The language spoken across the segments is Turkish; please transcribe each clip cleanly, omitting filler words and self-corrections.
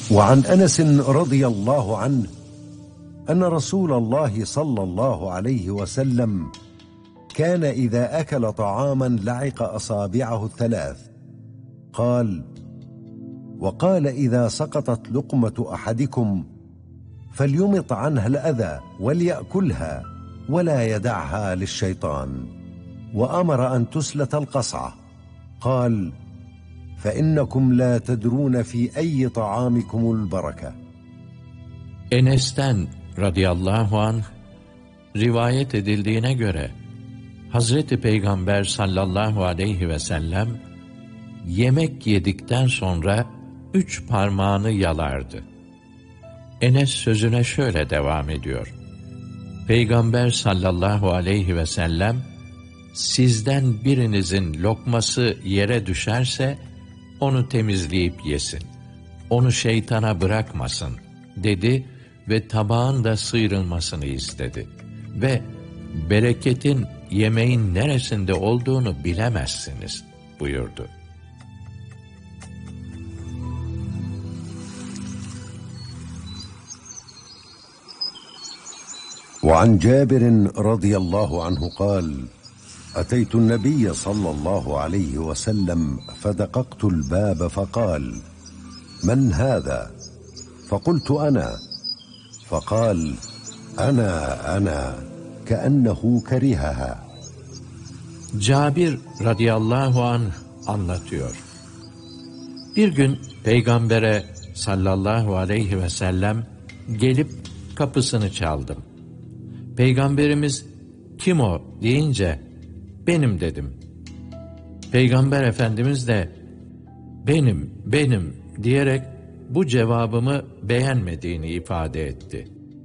وعن أنس رضي الله عنه أن رسول الله صلى الله عليه وسلم كان إذا أكل طعاما لعق أصابعه الثلاث. قال: وقال إذا سقطت لقمة أحدكم فليمط عنها الأذى وليأكلها ولا يدعها للشيطان. وأمر أن تسلت القصعة. قال: فإنكم لا تدرون في أي طعامكم البركة. Enes'ten radıyallahu anh rivayet edildiğine göre Hazreti Peygamber sallallahu aleyhi ve sellem yemek yedikten sonra 3 parmağını yalardı. Enes sözüne şöyle devam ediyor: Peygamber sallallahu aleyhi ve sellem, sizden birinizin lokması yere düşerse onu temizleyip yesin, onu şeytana bırakmasın dedi ve tabağın da sıyrılmasını istedi. Ve bereketin yemeğin neresinde olduğunu bilemezsiniz buyurdu. وعن جابر رضي الله عنه قال: أتيت النبي صلى الله عليه وسلم فدققت الباب فقال: من هذا؟ فقلت: أنا. فقال: أنا كأنه كرهها. Cabir radıyallahu anh anlatıyor. Bir gün Peygamber'e sallallahu aleyhi ve sellem gelip kapısını çaldım. Peygamberimiz kim o deyince benim dedim. Peygamber Efendimiz de benim diyerek bu cevabımı beğenmediğini ifade etti.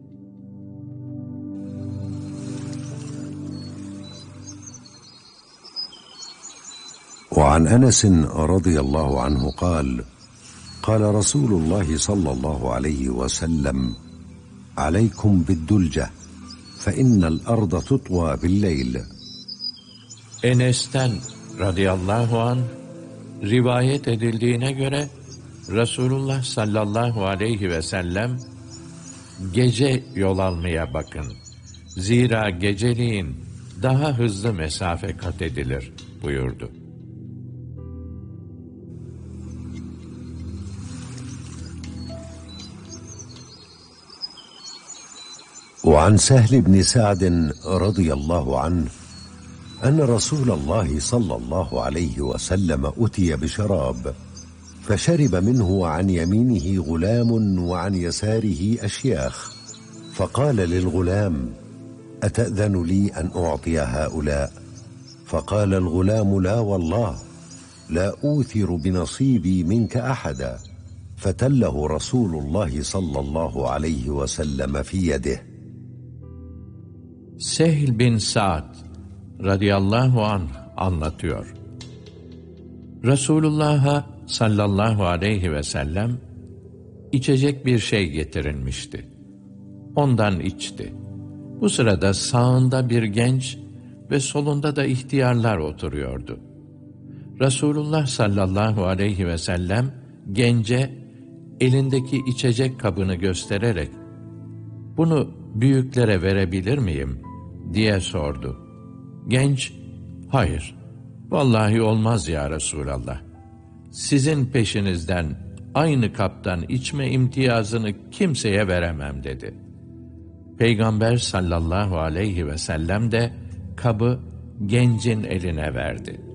وعن أنس رضي الله عنه قال: قال رسول الله صلى الله عليه وسلم: عليكم بالدلجة فإن الأرض تطوى بالليل. Enes'ten radıyallahu anh rivayet edildiğine göre Resulullah sallallahu aleyhi ve sellem, gece yol almaya bakın, zira geceliğin daha hızlı mesafe kat edilir buyurdu. وعن سهل بن سعد رضي الله عنه أن رسول الله صلى الله عليه وسلم أتي بشراب فشرب منه وعن يمينه غلام وعن يساره أشياخ، فقال للغلام: أتأذن لي أن أعطي هؤلاء؟ فقال الغلام: لا والله، لا أوثر بنصيبي منك أحدا. فتله رسول الله صلى الله عليه وسلم في يده. Sehl bin Sa'd radıyallahu anh anlatıyor. Resulullah'a sallallahu aleyhi ve sellem içecek bir şey getirilmişti. Ondan içti. Bu sırada sağında bir genç ve solunda da ihtiyarlar oturuyordu. Resulullah sallallahu aleyhi ve sellem gence elindeki içecek kabını göstererek "Bunu büyüklere verebilir miyim?" diye sordu. Genç, "Hayır, vallahi olmaz ya Resulallah. Sizin peşinizden aynı kaptan içme imtiyazını kimseye veremem" dedi. Peygamber sallallahu aleyhi ve sellem de kabı gencin eline verdi.